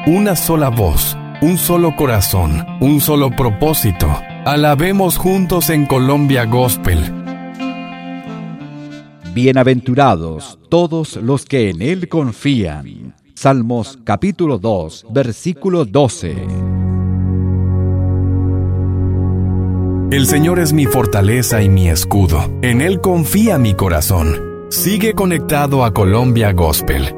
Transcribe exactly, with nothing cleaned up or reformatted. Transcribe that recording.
una sola voz, un solo corazón, un solo propósito. Alabemos juntos en Colombia Gospel. Bienaventurados todos los que en Él confían. Salmos capítulo dos, versículo doce. El Señor es mi fortaleza y mi escudo. En Él confía mi corazón. Sigue conectado a Colombia Gospel